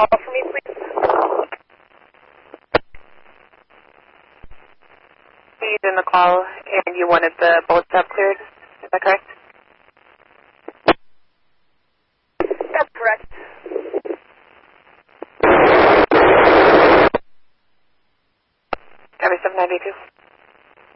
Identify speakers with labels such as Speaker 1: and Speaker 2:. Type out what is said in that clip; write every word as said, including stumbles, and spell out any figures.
Speaker 1: call for me, please? He's in the call, and you wanted the bolt stop cleared. Is that correct? That's correct. Cover seven ninety-two.